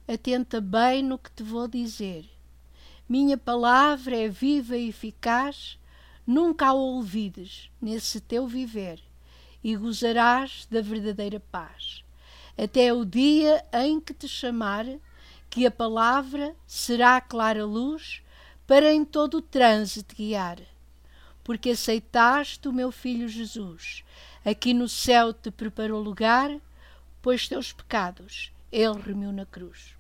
atenta bem no que te vou dizer. Minha palavra é viva e eficaz, nunca a olvides nesse teu viver, e gozarás da verdadeira paz. Até o dia em que te chamar, que a palavra será a clara luz para em todo o trânsito te guiar. Porque aceitaste o meu Filho Jesus, aqui no céu te preparou lugar, pois teus pecados ele remiu na cruz.